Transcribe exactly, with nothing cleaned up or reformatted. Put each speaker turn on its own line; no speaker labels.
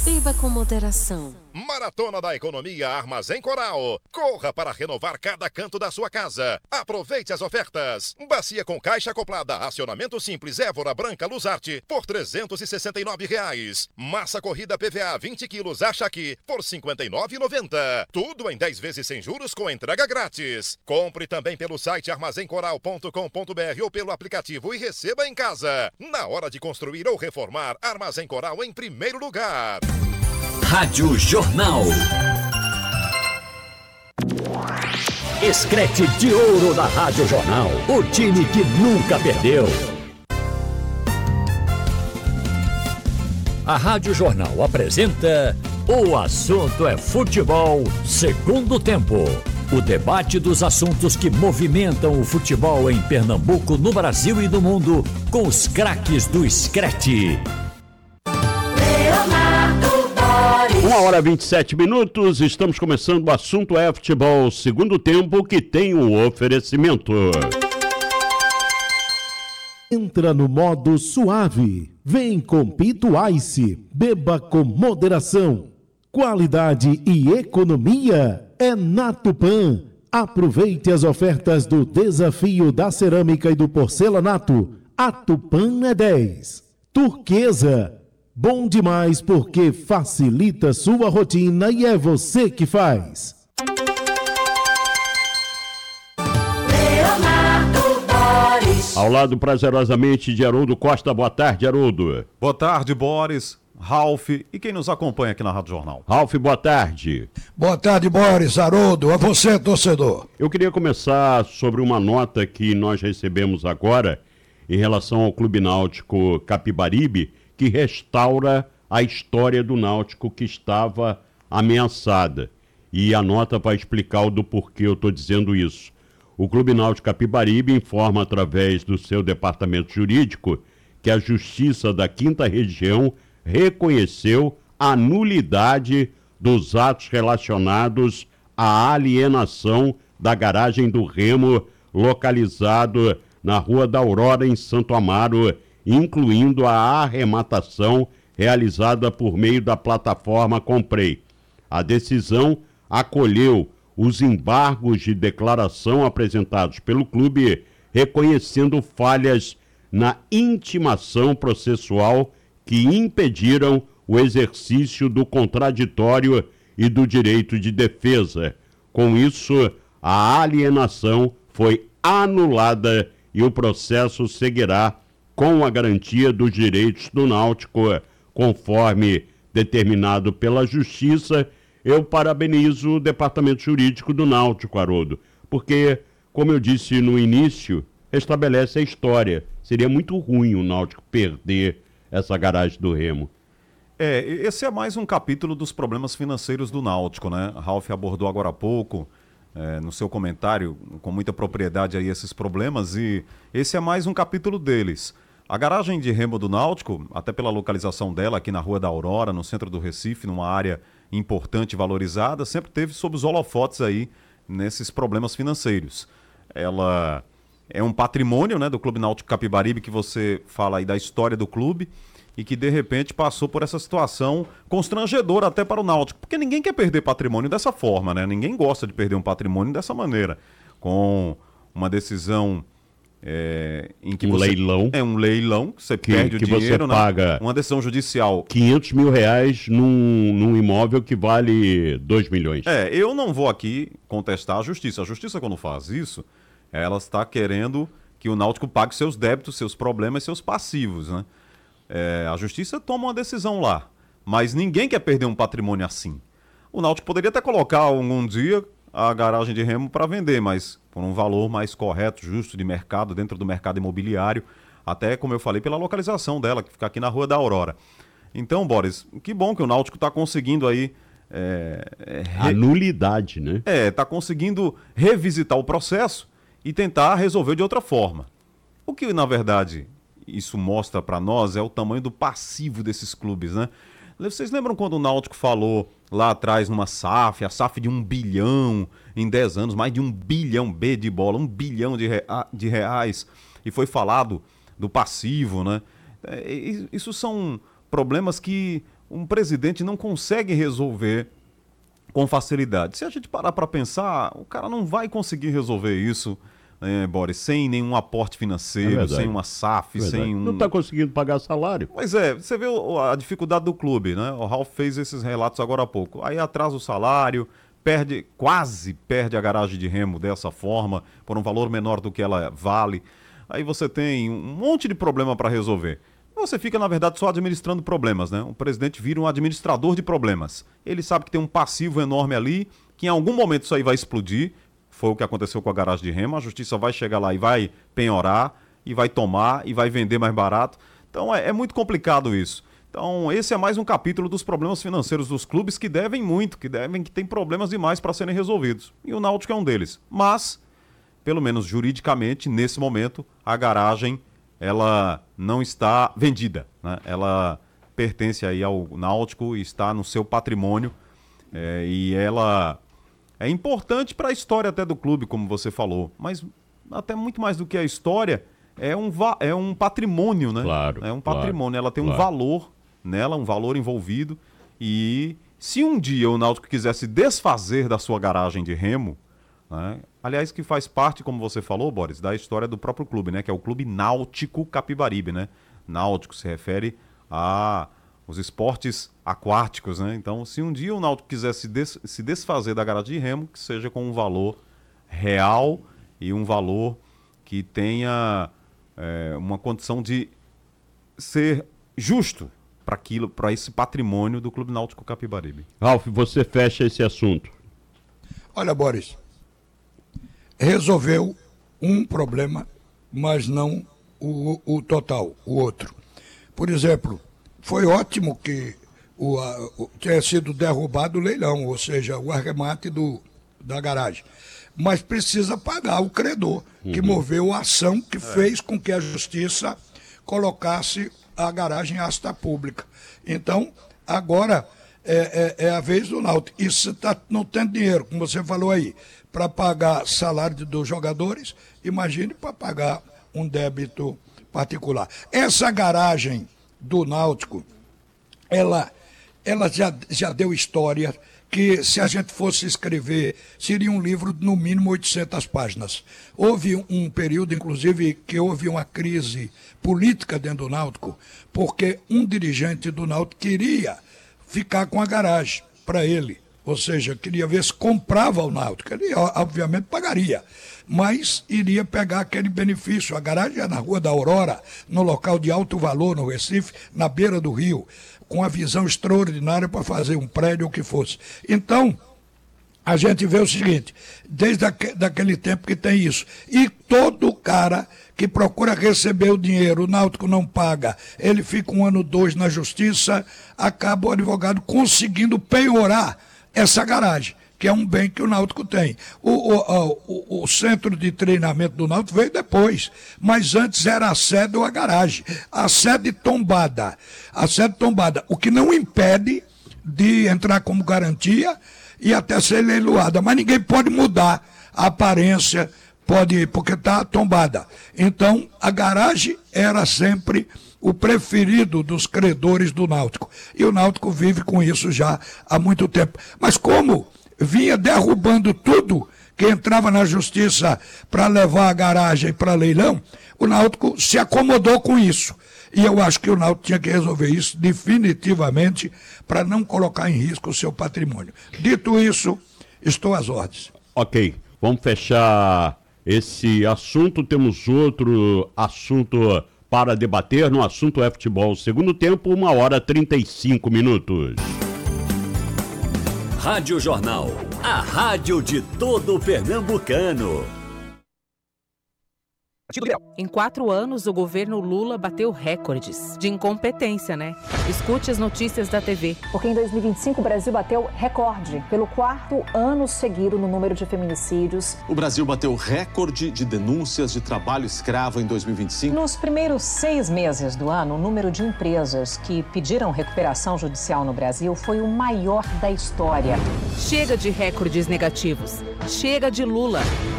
Beba com moderação.
Maratona da Economia Armazém Coral. Corra para renovar cada canto da sua casa. Aproveite as ofertas. Bacia com caixa acoplada, acionamento simples Évora Branca Luzarte por trezentos e sessenta e nove reais. Massa corrida P V A vinte quilos Achaqui por cinquenta e nove reais e noventa centavos. Tudo em dez vezes sem juros com entrega grátis. Compre também pelo site armazém coral ponto com ponto br ou pelo aplicativo e receba em casa. Na hora de construir ou reformar, Armazém Coral em primeiro lugar.
Rádio Jornal. Escrete de ouro da Rádio Jornal. O time que nunca perdeu. A Rádio Jornal apresenta O Assunto é Futebol, segundo tempo. O debate dos assuntos que movimentam o futebol em Pernambuco, no Brasil e no mundo, com os craques do Escrete.
Uma hora e vinte e sete minutos, estamos começando o Assunto é Futebol, segundo tempo, que tem um oferecimento.
Entra no modo suave, vem com Pito Ice, beba com moderação. Qualidade e economia é na Tupã. Aproveite as ofertas do Desafio da Cerâmica e do Porcelanato. A Tupã é dez. Turquesa. Bom demais porque facilita sua rotina e é você que faz.
Ao lado prazerosamente de Haroldo Costa. Boa tarde, Haroldo.
Boa tarde, Boris, Ralf e quem nos acompanha aqui na Rádio Jornal.
Ralf, boa tarde.
Boa tarde, Boris, Haroldo, a você, torcedor.
Eu queria começar sobre uma nota que nós recebemos agora em relação ao Clube Náutico Capibaribe, que restaura a história do Náutico que estava ameaçada. E a nota vai explicar o do porquê eu estou dizendo isso. O Clube Náutico Capibaribe informa através do seu departamento jurídico que a Justiça da Quinta Região reconheceu a nulidade dos atos relacionados à alienação da garagem do Remo, localizado na Rua da Aurora, em Santo Amaro, incluindo a arrematação realizada por meio da plataforma Comprei. A decisão acolheu os embargos de declaração apresentados pelo clube, reconhecendo falhas na intimação processual que impediram o exercício do contraditório e do direito de defesa. Com isso, a alienação foi anulada e o processo seguirá com a garantia dos direitos do Náutico, conforme determinado pela Justiça. Eu parabenizo o Departamento Jurídico do Náutico, Haroldo, porque, como eu disse no início, estabelece a história. Seria muito ruim o Náutico perder essa garagem do Remo.
É, esse é mais um capítulo dos problemas financeiros do Náutico, né? Ralf abordou agora há pouco, é, no seu comentário, com muita propriedade aí esses problemas, e esse é mais um capítulo deles. A garagem de Remo do Náutico, até pela localização dela aqui na Rua da Aurora, no centro do Recife, numa área importante e valorizada, sempre teve sob os holofotes aí nesses problemas financeiros. Ela é um patrimônio, né, do Clube Náutico Capibaribe, que você fala aí da história do clube e que de repente passou por essa situação constrangedora até para o Náutico, porque ninguém quer perder patrimônio dessa forma, né? Ninguém gosta de perder um patrimônio dessa maneira, com uma decisão É, em que
um
você,
leilão.
É um leilão, que você
que,
perde o
que
dinheiro,
você
né?
paga
Uma decisão judicial.
quinhentos mil reais num, num imóvel que vale dois milhões.
É, eu não vou aqui contestar a justiça. A justiça, quando faz isso, ela está querendo que o Náutico pague seus débitos, seus problemas, seus passivos, né? É, a justiça toma uma decisão lá, mas ninguém quer perder um patrimônio assim. O Náutico poderia até colocar algum dia a garagem de Remo para vender, mas por um valor mais correto, justo de mercado, dentro do mercado imobiliário, até, como eu falei, pela localização dela, que fica aqui na Rua da Aurora. Então, Boris, que bom que o Náutico está conseguindo aí... É, é,
re... A nulidade, né?
É, está conseguindo revisitar o processo e tentar resolver de outra forma. O que, na verdade, isso mostra para nós é o tamanho do passivo desses clubes, né? Vocês lembram quando o Náutico falou lá atrás numa S A F, a S A F de um bilhão em dez anos, mais de um bilhão B de bola, um bilhão de, rea- de reais, e foi falado do passivo, né? É, isso são problemas que um presidente não consegue resolver com facilidade. Se a gente parar para pensar, o cara não vai conseguir resolver isso, né, Boris, sem nenhum aporte financeiro, é sem uma S A F,
verdade.
sem um...
Não está conseguindo pagar salário.
Pois é, você vê a dificuldade do clube, né? O Ralf fez esses relatos agora há pouco. Aí atrasa o salário, perde, quase perde a garagem de remo dessa forma, por um valor menor do que ela vale. Aí você tem um monte de problema para resolver. Você fica, na verdade, só administrando problemas, né? O presidente vira um administrador de problemas. Ele sabe que tem um passivo enorme ali, que em algum momento isso aí vai explodir. Foi o que aconteceu com a garagem de remo. A justiça vai chegar lá e vai penhorar, e vai tomar, e vai vender mais barato. Então é, é muito complicado isso. Então esse é mais um capítulo dos problemas financeiros dos clubes que devem muito, que devem, que tem problemas demais para serem resolvidos. E o Náutico é um deles. Mas, pelo menos juridicamente, nesse momento, a garagem ela não está vendida, né? Ela pertence aí ao Náutico e está no seu patrimônio, é, e ela é importante para a história até do clube, como você falou, mas até muito mais do que a história, é um, va- é um patrimônio, né?
Claro,
é um patrimônio,
claro,
ela tem
claro.
um valor nela, um valor envolvido, e se um dia o Náutico quisesse desfazer da sua garagem de remo, né? Aliás, que faz parte, como você falou, Boris, da história do próprio clube, né? Que é o Clube Náutico Capibaribe, né? Náutico se refere a os esportes aquáticos, né? Então, se um dia o Náutico quisesse des- se desfazer da garagem de remo, que seja com um valor real e um valor que tenha é, uma condição de ser justo para aquilo, para esse patrimônio do Clube Náutico Capibaribe.
Ralf, você fecha esse assunto.
Olha, Boris, resolveu um problema, mas não o, o total, o outro. Por exemplo, foi ótimo que o, a, o, tenha sido derrubado o leilão, ou seja, o arremate do, da garagem. Mas precisa pagar o credor, uhum. que moveu a ação que é. fez com que a justiça colocasse a garagem em asta pública. Então, agora é, é, é a vez do Náutico. E se tá, não tem dinheiro, como você falou aí, para pagar salário dos jogadores, imagine para pagar um débito particular. Essa garagem do Náutico, ela, ela já, já deu história que, se a gente fosse escrever, seria um livro de no mínimo oitocentas páginas. Houve um período, inclusive, que houve uma crise política dentro do Náutico, porque um dirigente do Náutico queria ficar com a garagem para ele. Ou seja, queria ver se comprava o Náutico. Ele, obviamente, pagaria, mas iria pegar aquele benefício. A garagem é na Rua da Aurora, no local de alto valor, no Recife, na beira do rio, com uma visão extraordinária para fazer um prédio ou o que fosse. Então, a gente vê o seguinte, desde aquele tempo que tem isso. E todo cara que procura receber o dinheiro, o Náutico não paga, ele fica um ano, dois na justiça, acaba o advogado conseguindo penhorar essa garagem, que é um bem que o Náutico tem. O, o, o, o centro de treinamento do Náutico veio depois, mas antes era a sede ou a garagem. A sede tombada. A sede tombada, o que não impede de entrar como garantia e até ser leiloada, mas ninguém pode mudar a aparência, pode, porque está tombada. Então, a garagem era sempre o preferido dos credores do Náutico. E o Náutico vive com isso já há muito tempo. Mas como vinha derrubando tudo que entrava na justiça para levar a garagem para leilão, o Náutico se acomodou com isso. E eu acho que o Náutico tinha que resolver isso definitivamente para não colocar em risco o seu patrimônio. Dito isso, estou às ordens.
Ok, vamos fechar esse assunto. Temos outro assunto para debater. No assunto é futebol. Segundo tempo, uma hora e trinta e cinco minutos.
Rádio Jornal, a rádio de todo o pernambucano.
Em quatro anos, o governo Lula bateu recordes de incompetência, né? Escute as notícias da T V.
Porque em dois mil e vinte e cinco o Brasil bateu recorde pelo quarto ano seguido no número de feminicídios.
O Brasil bateu recorde de denúncias de trabalho escravo em dois mil e vinte e cinco.
Nos primeiros seis meses do ano, o número de empresas que pediram recuperação judicial no Brasil foi o maior da história.
Chega de recordes negativos. Chega de Lula.